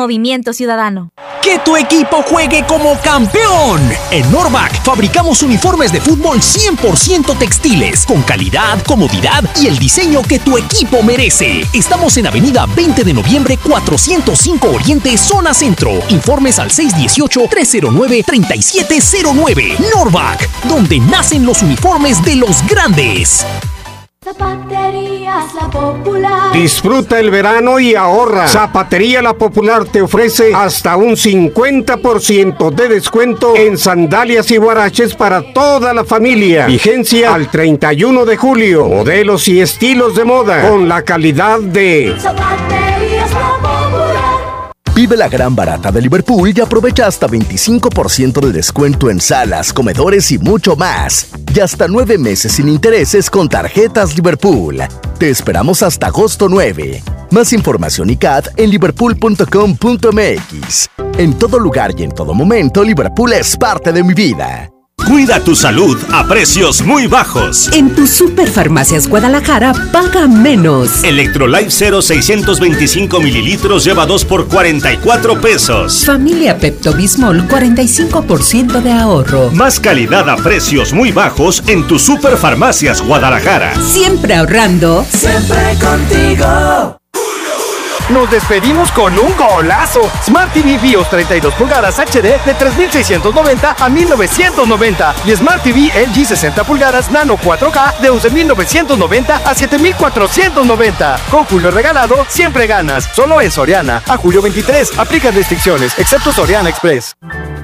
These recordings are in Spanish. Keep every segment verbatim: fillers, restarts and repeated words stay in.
Movimiento Ciudadano. ¡Que tu equipo juegue como campeón! En Norvac fabricamos uniformes de fútbol cien por ciento textiles, con calidad, comodidad y el diseño que tu equipo merece. Estamos en Avenida veinte de noviembre, cuatrocientos cinco Oriente, Zona Centro. Informes al seis uno ocho, tres cero nueve, tres siete cero nueve. Norvac, donde nacen los uniformes de los grandes. Zapaterías La Popular. Disfruta el verano y ahorra. Zapatería La Popular te ofrece hasta un cincuenta por ciento de descuento en sandalias y huaraches para toda la familia. Vigencia al treinta y uno de julio. Modelos y estilos de moda con la calidad de Zapaterías La Popular. Vive la gran barata de Liverpool y aprovecha hasta veinticinco por ciento de descuento en salas, comedores y mucho más. Y hasta nueve meses sin intereses con tarjetas Liverpool. Te esperamos hasta agosto nueve. Más información y C A D en liverpool punto com punto m x. En todo lugar y en todo momento, Liverpool es parte de mi vida. Cuida tu salud a precios muy bajos. En tu Superfarmacias Guadalajara, paga menos. Electrolife Cero seiscientos veinticinco mililitros lleva dos por cuarenta y cuatro pesos. Familia Pepto-Bismol, cuarenta y cinco por ciento de ahorro. Más calidad a precios muy bajos en tu Superfarmacias Guadalajara. Siempre ahorrando. Siempre contigo. Nos despedimos con un golazo. Smart T V BIOS treinta y dos pulgadas H D de tres mil seiscientos noventa a mil novecientos noventa y Smart T V L G sesenta pulgadas Nano cuatro K de once mil novecientos noventa a siete mil cuatrocientos noventa. Con Julio regalado, siempre ganas. Solo en Soriana. A julio veintitrés. Aplican restricciones, excepto Soriana Express.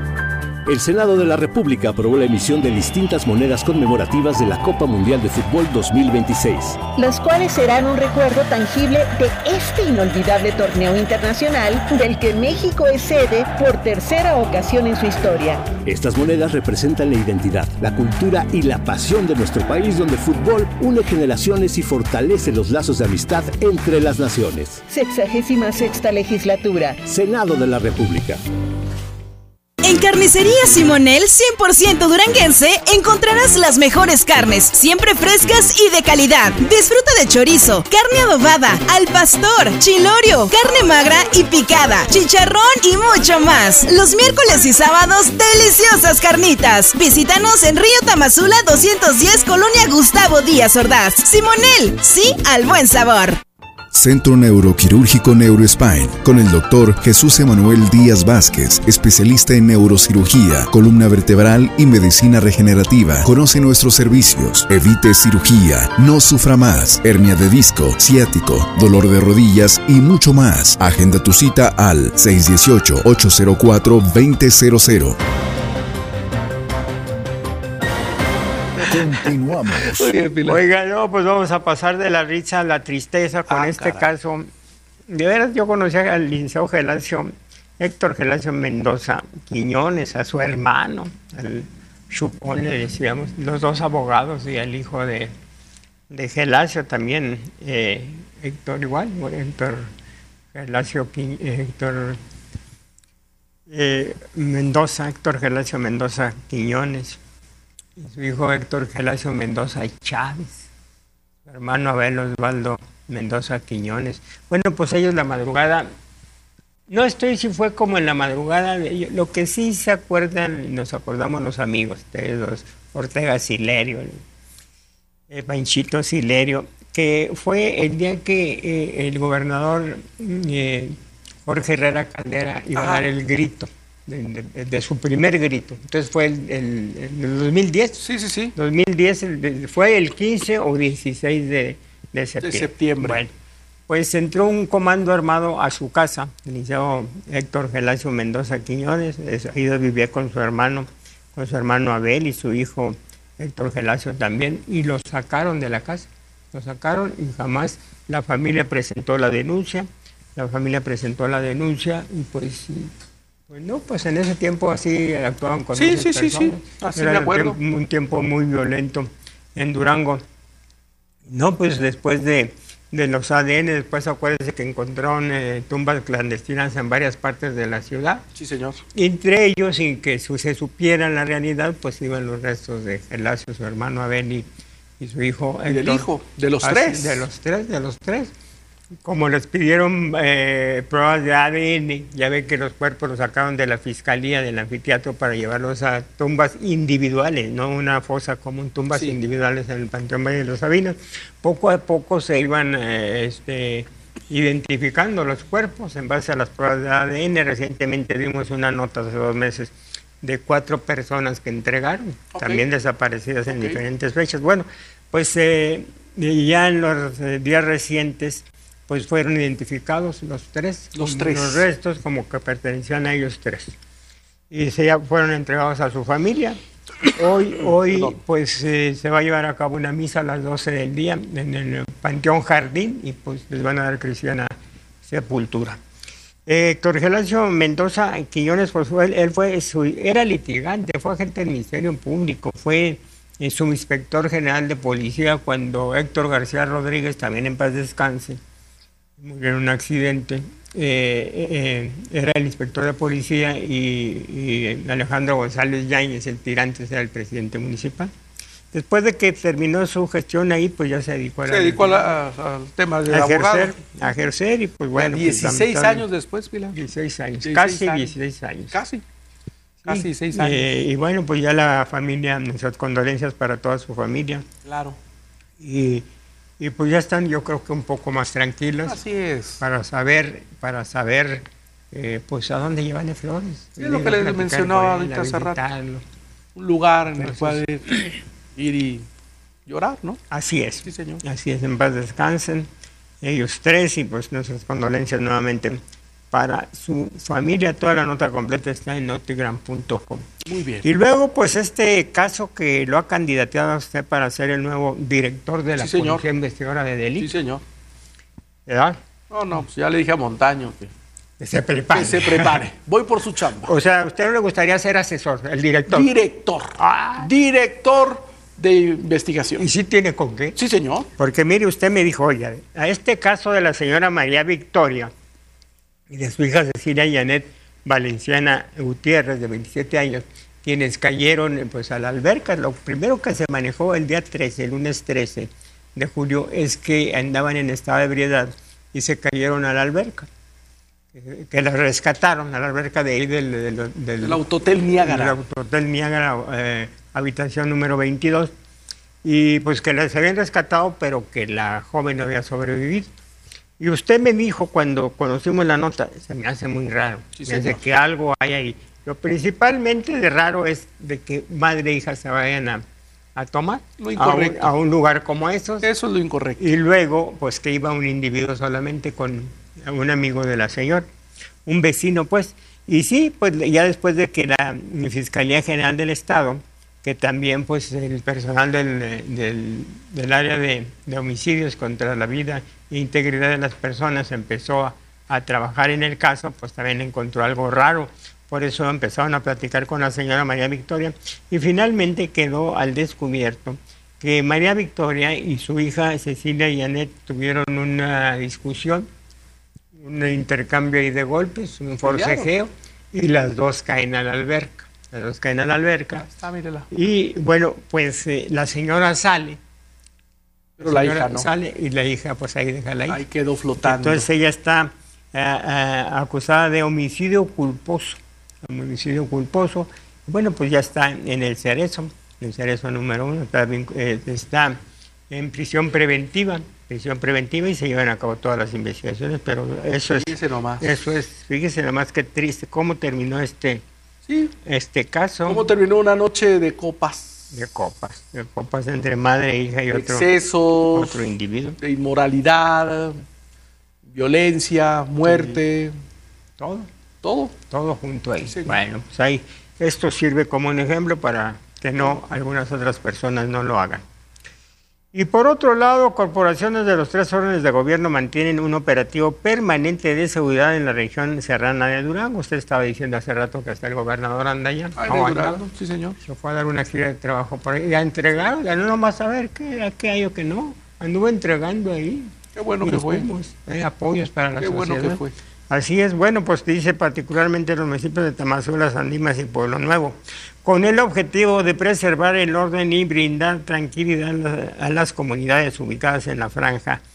El Senado de la República aprobó la emisión de distintas monedas conmemorativas de la Copa Mundial de Fútbol dos mil veintiséis. Las cuales serán un recuerdo tangible de este inolvidable torneo internacional del que México es sede por tercera ocasión en su historia. Estas monedas representan la identidad, la cultura y la pasión de nuestro país, donde el fútbol une generaciones y fortalece los lazos de amistad entre las naciones. Sexagésima sexta legislatura. Senado de la República. En Carnicería Simonel cien por ciento duranguense encontrarás las mejores carnes, siempre frescas y de calidad. Disfruta de chorizo, carne adobada, al pastor, chilorio, carne magra y picada, chicharrón y mucho más. Los miércoles y sábados, deliciosas carnitas. Visítanos en Río Tamazula doscientos diez, Colonia Gustavo Díaz Ordaz. Simonel, sí al buen sabor. Centro Neuroquirúrgico Neurospine, con el doctor Jesús Emanuel Díaz Vázquez, especialista en neurocirugía, columna vertebral y medicina regenerativa. Conoce nuestros servicios. Evite cirugía, no sufra más, hernia de disco, ciático, dolor de rodillas y mucho más. Agenda tu cita al seis uno ocho, ocho cero cuatro, dos cero cero cero. Continuamos. Oiga, no, pues vamos a pasar de la risa a la tristeza con ah, este caray. caso. De veras, yo conocí al licenciado Gelasio, Héctor Gelasio Mendoza Quiñones, a su hermano, al Chupón, le decíamos, los dos abogados y el hijo de, de Gelasio también, eh, Héctor igual, Héctor Gelasio, Héctor eh, Mendoza, Héctor Gelasio Mendoza Quiñones. Su hijo Héctor Gelasio Mendoza Chávez, su hermano Abel Osvaldo Mendoza Quiñones. Bueno, pues ellos la madrugada, no estoy si fue como en la madrugada, de ellos, lo que sí se acuerdan, nos acordamos los amigos, de los Ortega Silerio, el, el Panchito Silerio, que fue el día que eh, el gobernador eh, Jorge Herrera Caldera iba Ajá. a dar el grito. De, de, de su primer grito. Entonces fue el, el, el dos mil diez. Sí, sí, sí. dos mil diez el, fue el quince o dieciséis de, de septiembre. De septiembre. Bueno, pues entró un comando armado a su casa, el licenciado Héctor Gelasio Mendoza Quiñones, ahí vivía con su hermano, con su hermano Abel y su hijo Héctor Gelasio también, y lo sacaron de la casa. Lo sacaron y jamás la familia presentó la denuncia. La familia presentó la denuncia y pues... Pues no, pues en ese tiempo así actuaban con sí, sí, sí, sí, así Era me acuerdo. Un, un tiempo muy violento en Durango. No, pues después de, de los A D N, después acuérdense que encontraron eh, tumbas clandestinas en varias partes de la ciudad. Sí, señor. Entre ellos, sin que su, se supiera la realidad, pues iban los restos de Gelasio, su hermano Abel y, y su hijo Héctor. ¿Y del hijo? ¿De los así, tres? De los tres, de los tres. como les pidieron eh, pruebas de A D N, ya ven que los cuerpos los sacaron de la fiscalía del anfiteatro para llevarlos a tumbas individuales, no una fosa común, tumbas sí. individuales en el Panteón Valle de los Sabinos. Poco a poco se iban eh, este, identificando los cuerpos en base a las pruebas de A D N. Recientemente dimos una nota hace dos meses de cuatro personas que entregaron, okay. también desaparecidas en okay. diferentes fechas. Bueno, pues eh, ya en los eh, días recientes pues fueron identificados los tres, los tres, los restos como que pertenecían a ellos tres. Y se ya fueron entregados a su familia. Hoy, hoy pues eh, se va a llevar a cabo una misa a las doce del día en el Panteón Jardín y pues les van a dar cristiana sepultura. Eh, Héctor Gelasio Mendoza Quiñones, pues él, él fue su, era litigante, fue agente del Ministerio Público, fue eh, subinspector general de policía cuando Héctor García Rodríguez, también en paz descanse, murió en un accidente, eh, eh, era el inspector de policía y, y Alejandro González Yáñez, el tirante, era el presidente municipal. Después de que terminó su gestión ahí, pues ya se dedicó a la, se dedicó a la, a, al tema de a abogado. Ejercer, a ejercer y pues bueno. dieciséis pues, años después, Pilar. dieciséis años, dieciséis casi años. dieciséis años. Casi, sí. casi dieciséis años. Eh, y bueno, pues ya la familia, nuestras condolencias para toda su familia. Claro. Y... Y pues ya están, yo creo que un poco más tranquilos. Así es. Para saber, para saber, eh, pues a dónde llevan las flores. Sí, es lo que les mencionaba ahorita hace rato. Un lugar en el cual ir y llorar, ¿no? Así es. Sí, señor. Así es, en paz descansen ellos tres y pues nuestras condolencias nuevamente para su familia. Toda la nota completa está en notigram punto com. Muy bien. Y luego, pues, este caso que lo ha candidateado a usted para ser el nuevo director de la sí, Policía Investigadora de Delitos. Sí, señor. ¿Verdad? No, no, pues ya le dije a Montaño que, que se prepare. Que se prepare. Voy por su chamba. O sea, ¿a usted no le gustaría ser asesor, el director? Director. Ah. Director de investigación. ¿Y sí tiene con qué? Sí, señor. Porque mire, usted me dijo, oye, a este caso de la señora María Victoria y de su hija Cecilia Janet Valenciana Gutiérrez, de veintisiete años, quienes cayeron pues a la alberca. Lo primero que se manejó el día trece, el lunes trece de julio, es que andaban en estado de ebriedad y se cayeron a la alberca. Que, que las rescataron a la alberca de ahí del, del, del, del el Autotel Niágara. El Autotel Niágara, eh, habitación número veintidós. Y pues que las habían rescatado, pero que la joven no había sobrevivido. Y usted me dijo cuando conocimos la nota, se me hace muy raro, sí, me hace que algo hay ahí. Lo principalmente de raro es de que madre e hija se vayan a, a tomar lo a, un, a un lugar como esos. Eso es lo incorrecto. Y luego, pues que iba un individuo solamente con un amigo de la señora, un vecino pues. Y sí, pues ya después de que la Fiscalía General del Estado, que también pues el personal del, del, del área de, de homicidios contra la vida e integridad de las personas empezó a, a trabajar en el caso, pues también encontró algo raro. Por eso empezaron a platicar con la señora María Victoria y finalmente quedó al descubierto que María Victoria y su hija Cecilia Janet tuvieron una discusión, un intercambio ahí de golpes, un forcejeo, y las dos caen a la alberca. Las dos caen a la alberca. Está, mírela. Y bueno, pues eh, la señora sale. Pero la, la hija no. Sale y la hija, pues ahí deja la hija. Ahí quedó flotando. Entonces ella está eh, eh, acusada de homicidio culposo. Homicidio culposo. Bueno, pues ya está en el cerezo, el cerezo número uno. Está, eh, está en prisión preventiva. Prisión preventiva y se llevan a cabo todas las investigaciones. Pero eso es. Fíjese nomás. Eso es. Fíjese nomás qué triste. ¿Cómo terminó este. Sí. Este caso. ¿Cómo terminó una noche de copas? De copas, de copas entre madre, hija y otro, excesos, otro individuo. De inmoralidad, violencia, muerte. Sí. Todo. Todo. Todo junto ahí. Sí. Bueno, pues ahí, esto sirve como un ejemplo para que no algunas otras personas no lo hagan. Y por otro lado, corporaciones de los tres órdenes de gobierno mantienen un operativo permanente de seguridad en la región serrana de Durango. Usted estaba diciendo hace rato que hasta el gobernador anda allá. Ay, de Durango, sí señor. Se fue a dar una gira de trabajo por ahí. Ya entregaron, ya no nomás a ver qué, qué hay o qué no. Anduvo entregando ahí. Qué bueno que fue. Hay apoyos para la qué sociedad. Qué bueno que fue. Así es, bueno, pues dice particularmente los municipios de Tamazula, San Dimas y Pueblo Nuevo, con el objetivo de preservar el orden y brindar tranquilidad a las comunidades ubicadas en la franja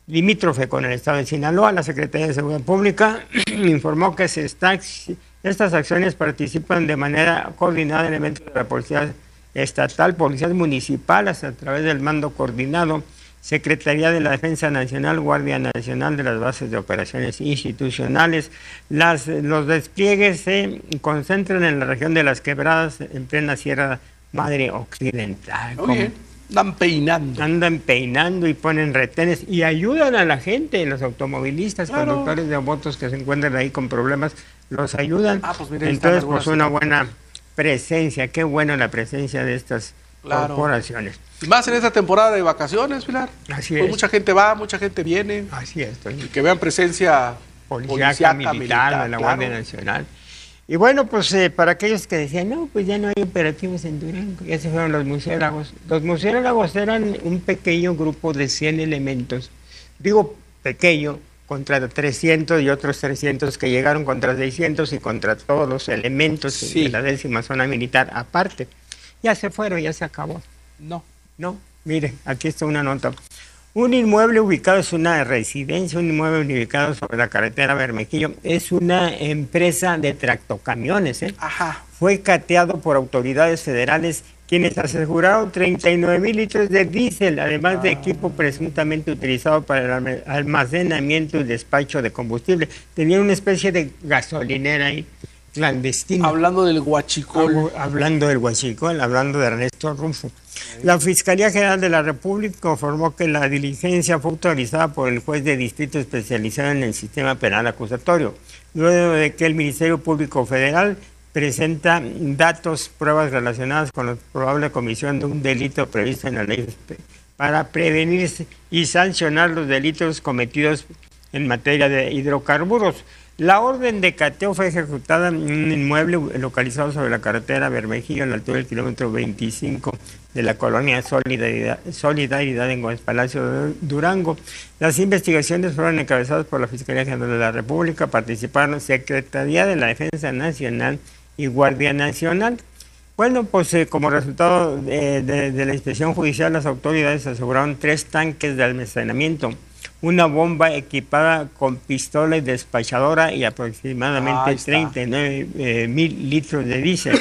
limítrofe con el estado de Sinaloa. La Secretaría de Seguridad Pública informó que se está, estas acciones participan de manera coordinada elementos de la Policía Estatal, policías municipales a través del mando coordinado, Secretaría de la Defensa Nacional, Guardia Nacional de las bases de operaciones institucionales. Las, los despliegues se concentran en la región de Las Quebradas, en plena Sierra Madre Occidental. Oye, andan peinando. Andan peinando y ponen retenes y ayudan a la gente, los automovilistas, claro. Conductores de motos que se encuentran ahí con problemas, los ayudan. Ah, pues mira, entonces, pues una buena presencia, qué bueno la presencia de estas claro. corporaciones. Y más en esta temporada de vacaciones, Pilar. Así pues es. Mucha gente va, mucha gente viene. Así es. Y que vean presencia policíaca, militar, militar, de la claro. Guardia Nacional. Y bueno, pues eh, para aquellos que decían, no, pues ya no hay operativos en Durango, ya se fueron los murciélagos. Los murciélagos eran un pequeño grupo de cien elementos. Digo pequeño, contra trescientos y otros trescientos que llegaron contra seiscientos y contra todos los elementos sí. de la décima zona militar aparte. Ya se fueron, ya se acabó. No. No, mire, aquí está una nota. Un inmueble ubicado, es una residencia, un inmueble ubicado sobre la carretera Bermejillo, es una empresa de tractocamiones, ¿eh? Ajá. Fue cateado por autoridades federales, quienes aseguraron treinta y nueve mil litros de diésel, además ah. de equipo presuntamente utilizado para el almacenamiento y despacho de combustible. Tenía una especie de gasolinera ahí, clandestina. Hablando del huachicol. Hablando del huachicol, hablando de Ernesto Rufo. La Fiscalía General de la República informó que la diligencia fue autorizada por el juez de distrito especializado en el sistema penal acusatorio, luego de que el Ministerio Público Federal presenta datos, pruebas relacionadas con la probable comisión de un delito previsto en la ley para prevenir y sancionar los delitos cometidos en materia de hidrocarburos. La orden de cateo fue ejecutada en un inmueble localizado sobre la carretera Bermejillo, en la altura del kilómetro veinticinco de la colonia Solidaridad, Solidaridad en Gómez Palacio de Durango. Las investigaciones fueron encabezadas por la Fiscalía General de la República, participaron Secretaría de la Defensa Nacional y Guardia Nacional. Bueno, pues eh, como resultado de, de, de la inspección judicial, las autoridades aseguraron tres tanques de almacenamiento, una bomba equipada con pistola y despachadora y aproximadamente treinta y nueve mil litros de diésel.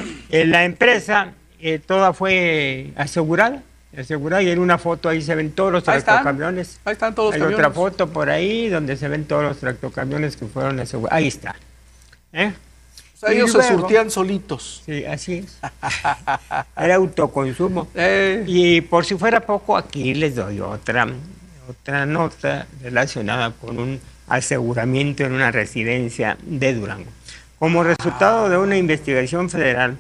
En la empresa eh, toda fue asegurada, asegurada, y en una foto ahí se ven todos los tractocamiones. Ahí están todos los Hay camiones. otra foto por ahí donde se ven todos los tractocamiones que fueron asegurados. Ahí está. ¿Eh? O sea, ellos luego, se surtían solitos. Sí, así es. Era autoconsumo. Eh. Y por si fuera poco, aquí les doy otra... otra nota relacionada con un aseguramiento en una residencia de Durango. Como resultado de una investigación federal,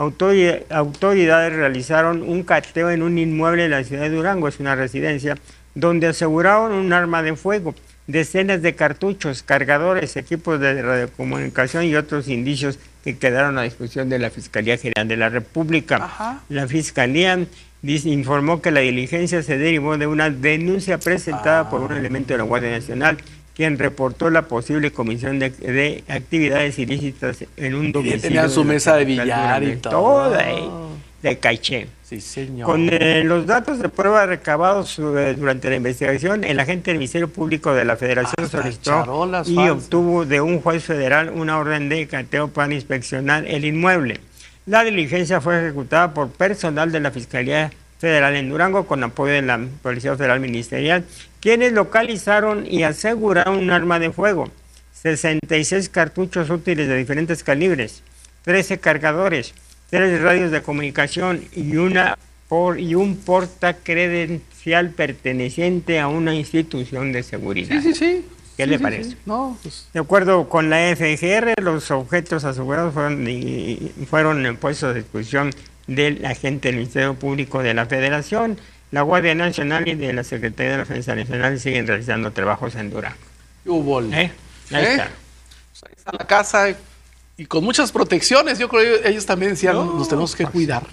autoridades realizaron un cateo en un inmueble de la ciudad de Durango, es una residencia, donde aseguraron un arma de fuego, decenas de cartuchos, cargadores, equipos de radiocomunicación y otros indicios que quedaron a disposición de la Fiscalía General de la República. Ajá. La Fiscalía dice, informó que la diligencia se derivó de una denuncia presentada ah. por un elemento de la Guardia Nacional, quien reportó la posible comisión de, de actividades ilícitas en un domicilio. Tenía su mesa de billar y todo. Todo ahí, de caché. Sí, señor. Con eh, los datos de prueba recabados eh, durante la investigación, el agente del Ministerio Público de la Federación Hasta solicitó y falsas. obtuvo de un juez federal una orden de cateo para inspeccionar el inmueble. La diligencia fue ejecutada por personal de la Fiscalía Federal en Durango con apoyo de la Policía Federal Ministerial, quienes localizaron y aseguraron un arma de fuego, sesenta y seis cartuchos útiles de diferentes calibres, trece cargadores, tres radios de comunicación y, una por, y un portacredencial perteneciente a una institución de seguridad. Sí, sí, sí. ¿Qué sí, le sí, parece? Sí. No, pues... De acuerdo con la F G R, los objetos asegurados fueron, y, fueron puestos a disposición del agente del Ministerio Público de la Federación. La Guardia Nacional y de la Secretaría de la Defensa Nacional siguen realizando trabajos en Durango. ¿Eh? Ahí ¿Eh? está. Pues ahí está la casa y con muchas protecciones. Yo creo que ellos también decían, no, nos tenemos que cuidar.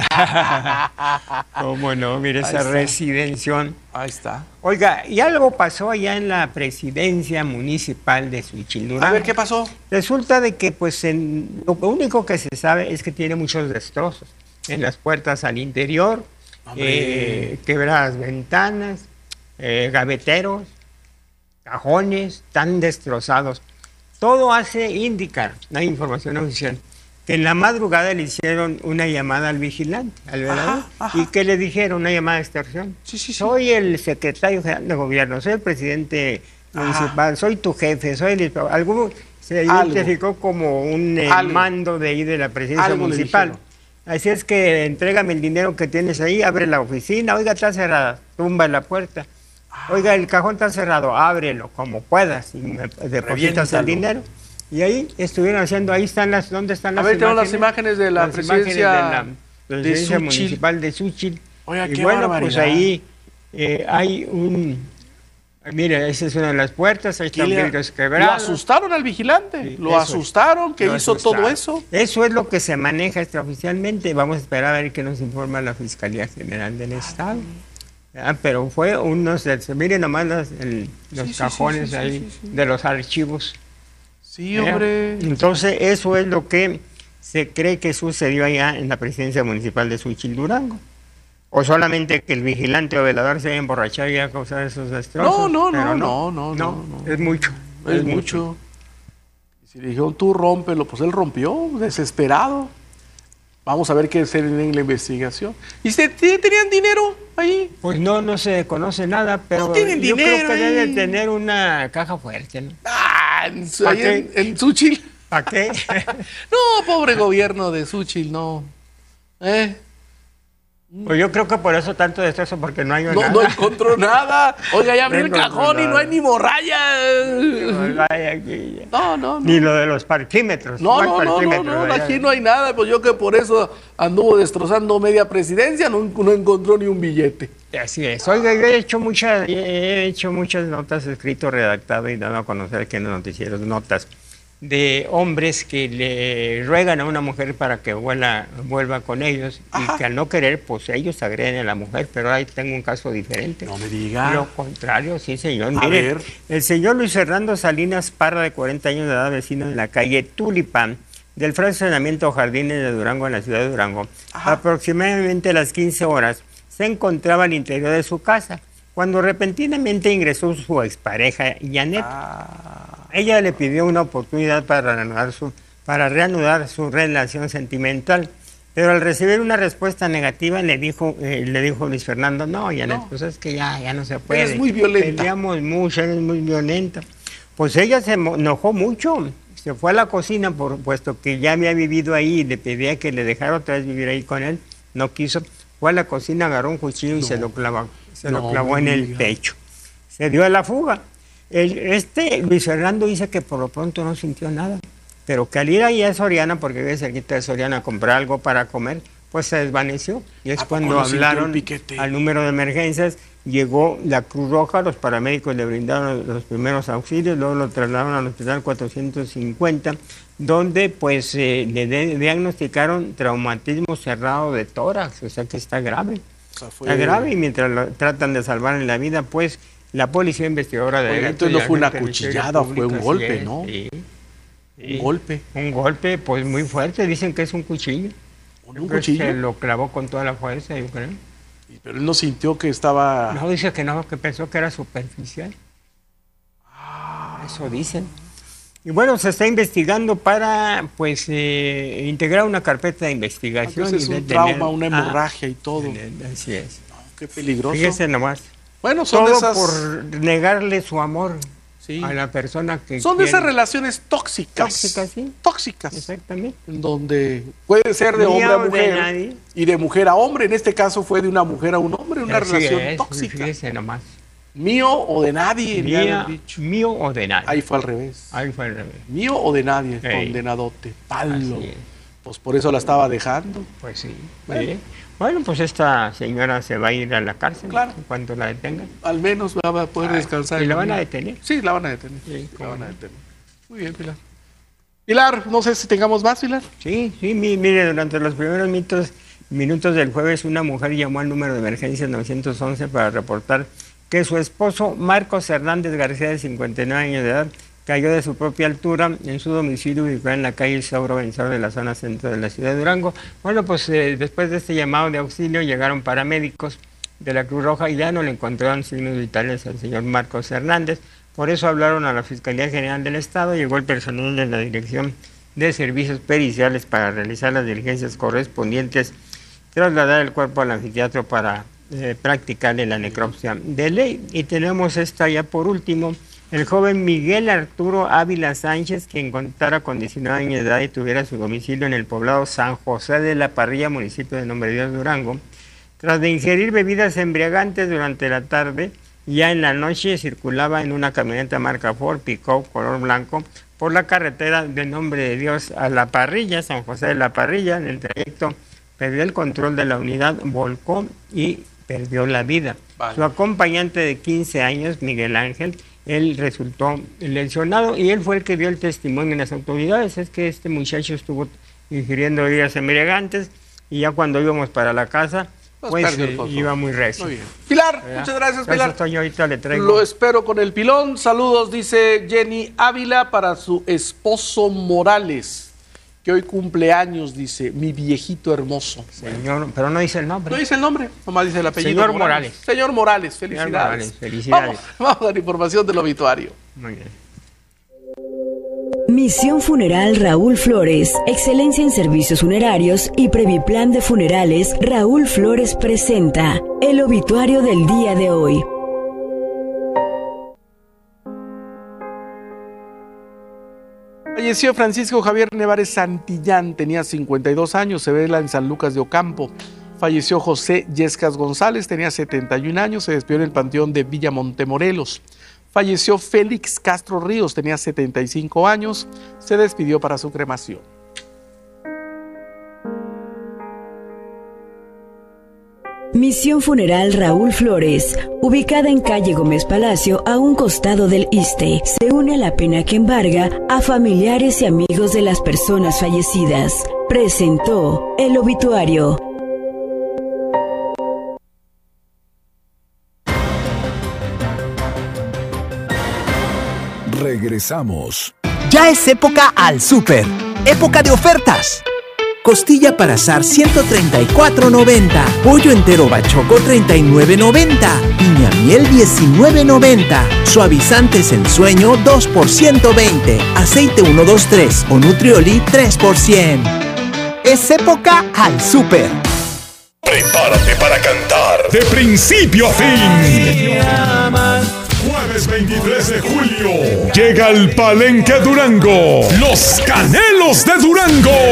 Oiga, cómo no, mire esa residencia. Ahí está. Oiga, y algo pasó allá en la presidencia municipal de Suichil, Durango. A ver, ¿qué pasó? Resulta de que, pues, en, lo único que se sabe es que tiene muchos destrozos en las puertas al interior, eh, quebradas ventanas, eh, gaveteros, cajones, están destrozados. Todo hace indicar, no hay información oficial, que en la madrugada le hicieron una llamada al vigilante, al velador, y que le dijeron una llamada de extorsión. Sí, sí, sí. Soy el secretario general de gobierno, soy el presidente municipal, soy tu jefe, soy el... Algo se identificó como un eh, mando de ahí de la presidencia Algo municipal. Así es que entrégame el dinero que tienes ahí, abre la oficina, oiga, está cerrada, tumba la puerta. Oiga, el cajón está cerrado, ábrelo como puedas y me depositas el dinero. Y ahí estuvieron haciendo, ahí están las, ¿dónde están las imágenes? A ver, tenemos imágenes? las imágenes de la las presidencia de la presidencia de municipal de Xúchitl. Oiga, y qué bueno, barbaridad. pues ahí eh, hay un... Mire, esa es una de las puertas, ahí están vidrios quebrados. Lo asustaron al vigilante, Sí, lo eso asustaron, que lo hizo asustaron. todo eso. Eso es lo que se maneja extraoficialmente. Vamos a esperar a ver qué nos informa la Fiscalía General del Estado. Ah, pero fue unos, miren nomás las, el, los Sí, sí, cajones sí, sí, ahí sí, sí, sí. de los archivos. Sí, hombre. Entonces, eso es lo que se cree que sucedió allá en la presidencia municipal de Xúchitl, Durango. O solamente que el vigilante o velador se haya emborrachado y haya causado esos destrozos. No, no, pero no, no, no, no, no. Es mucho. Es mucho. Y si le dijeron tú rómpelo, pues él rompió, desesperado. Vamos a ver qué hacer en la investigación. ¿Y se tenían dinero ahí? Pues no, no se conoce nada, pero No tienen yo dinero creo que ahí. debe tener una caja fuerte, ¿no? Ah, en, ¿Pa' ahí qué? en, en Xúchitl. ¿Para qué? No, pobre gobierno de Xúchitl, no. ¿Eh? Pues yo creo que por eso tanto destrozo, porque no hay No, nada. no encontró nada. Oiga, ya abrió el No encontró cajón y nada. no hay ni morralla. No, no, no. Ni lo de los parquímetros. No, hay no, no, no, parquímetros no, allá. aquí no hay nada. Pues yo que por eso anduvo destrozando media presidencia, no, no encontró ni un billete. Así es. Oiga, yo he hecho muchas, he hecho muchas notas, escrito, redactado y dado a conocer aquí en los noticieros notas de hombres que le ruegan a una mujer para que vuela, vuelva con ellos. Ajá. Y que al no querer, pues ellos agreden a la mujer, pero ahí tengo un caso diferente. No me diga. Lo contrario, sí, señor. A Mire, ver. El señor Luis Fernando Salinas Parra, de cuarenta años de edad, vecino de la calle Tulipán, del fraccionamiento Jardines de Durango, en la ciudad de Durango, Ajá. aproximadamente a las quince horas, se encontraba al interior de su casa, cuando repentinamente ingresó su expareja, Janet. Ah. Ella le pidió una oportunidad para reanudar, su, para reanudar su relación sentimental, pero al recibir una respuesta negativa le dijo, eh, le dijo Luis Fernando, no, Janet, no. pues es que ya, ya no se puede. Eres muy violenta. Peleamos mucho, eres muy violenta. Pues ella se enojó mucho, se fue a la cocina, por, puesto que ya había vivido ahí y le pedía que le dejara otra vez vivir ahí con él, no quiso. Fue a la cocina, agarró un cuchillo no. y se lo clavó, se no, lo clavó en el pecho. Se dio a la fuga. El, este Luis Fernando dice que por lo pronto no sintió nada, pero que al ir ahí a Soriana, porque vive cerquita de Soriana, a comprar algo para comer, pues se desvaneció. Y es cuando hablaron al número de emergencias, llegó la Cruz Roja, los paramédicos le brindaron los primeros auxilios, luego lo trasladaron al hospital cuatrocientos cincuenta, donde pues eh, le de, diagnosticaron traumatismo cerrado de tórax, o sea que está grave. O sea, fue... Está grave, y mientras lo, tratan de salvarle la vida, pues la policía investigadora de... Oiga, entonces no fue una cuchillada, fue un golpe, ¿no? Sí, sí, un golpe. Un golpe, pues muy fuerte, dicen que es un cuchillo. ¿Un, un cuchillo? Se lo clavó con toda la fuerza, yo creo. Pero él no sintió que estaba... No, dice que no, que pensó que era superficial. Ah. Eso dicen. Y bueno, se está investigando para, pues, eh, integrar una carpeta de investigación. Entonces y es un detener... trauma, una hemorragia ah, y todo. Así es. No, qué peligroso. Fíjese nomás. Bueno, son todo de esas... por negarle su amor sí. a la persona que Son quiere. de esas relaciones tóxicas. Tóxicas, sí. Tóxicas. Exactamente. En donde puede ser de hombre a mujer. De nadie. Y de mujer a hombre. En este caso fue de una mujer a un hombre. Una Así relación es, tóxica. Fíjese nomás. Mío o de nadie. Mía, dicho. Mío o de nadie. Ahí fue al revés. Ahí fue al revés. Mío o de nadie. Ey. Condenadote. Palo. Pues por eso la estaba dejando. Pues sí. Bueno. ¿Sí? Bueno, pues esta señora se va a ir a la cárcel claro. en cuanto la detengan. Al menos va a poder Ay, descansar. ¿Y la van a detener? Sí, la van a detener. Sí, la van a detener. Muy bien, Pilar. Pilar, no sé si tengamos más, Pilar. Sí, sí, mire, durante los primeros minutos, minutos del jueves, una mujer llamó al número de emergencia nueve once para reportar que su esposo, Marcos Hernández García, de cincuenta y nueve años de edad, cayó de su propia altura en su domicilio ubicado en la calle Sauro Vencedor de la zona centro de la ciudad de Durango. Bueno, pues eh, después de este llamado de auxilio llegaron paramédicos de la Cruz Roja y ya no le encontraron signos vitales al señor Marcos Hernández. Por eso hablaron a la Fiscalía General del Estado, llegó el personal de la Dirección de Servicios Periciales para realizar las diligencias correspondientes, trasladar el cuerpo al anfiteatro para eh, practicarle la necropsia de ley. Y tenemos esta ya por último, el joven Miguel Arturo Ávila Sánchez, quien contara con diecinueve años de edad y tuviera su domicilio en el poblado San José de la Parrilla, municipio de Nombre de Dios, Durango, tras de ingerir bebidas embriagantes durante la tarde, ya en la noche circulaba en una camioneta marca Ford Pick-up color blanco por la carretera de Nombre de Dios a La Parrilla, San José de la Parrilla. En el trayecto perdió el control de la unidad, volcó y perdió la vida. Vale. Su acompañante de quince años, Miguel Ángel, él resultó lesionado y él fue el que dio el testimonio en las autoridades. Es que este muchacho estuvo ingiriendo bebidas embriagantes y ya cuando íbamos para la casa, pues eh, iba muy recio. Muy bien. Pilar, ¿verdad? Muchas gracias, Pilar. Estoy yo ahorita le traigo. Lo espero con el pilón. Saludos, dice Jenny Ávila, para su esposo Morales, que hoy cumple años, dice, mi viejito hermoso. Señor, pero no dice el nombre. No dice el nombre, nomás dice el apellido. Señor Morales. Morales. Señor Morales, felicidades. Señor Morales, felicidades. Vamos, vamos a la información del obituario. Muy bien. Misión Funeral Raúl Flores, excelencia en servicios funerarios y Previplan de Funerales. Raúl Flores presenta el obituario del día de hoy. Falleció Francisco Javier Nevares Santillán, tenía cincuenta y dos años, se vela en San Lucas de Ocampo. Falleció José Yescas González, tenía setenta y un años, se despidió en el Panteón de Villa Montemorelos. Falleció Félix Castro Ríos, tenía setenta y cinco años, se despidió para su cremación. Misión Funeral Raúl Flores, ubicada en calle Gómez Palacio, a un costado del Iste, se une a la pena que embarga a familiares y amigos de las personas fallecidas. Presentó el obituario. Regresamos. Ya es época al súper. Época de ofertas. Costilla para asar ciento treinta y cuatro noventa. Pollo entero bachoco treinta y nueve noventa. Piña miel diecinueve noventa. Suavizantes en sueño dos por ciento veinte. Aceite ciento veintitrés o Nutrioli tres por ciento. Es época al súper. Prepárate para cantar de principio a fin. Jueves veintitrés de julio llega al Palenque Durango, los Canelos de Durango.